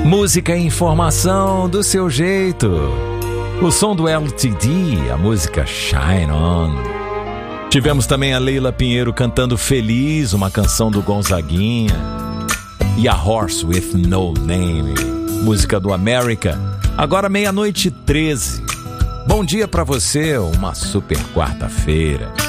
Música e informação do seu jeito. O som do LTD, a música Shine On. Tivemos também a Leila Pinheiro cantando Feliz, uma canção do Gonzaguinha. E a Horse With No Name, música do America. Agora 00:13. Bom dia pra você, uma super quarta-feira.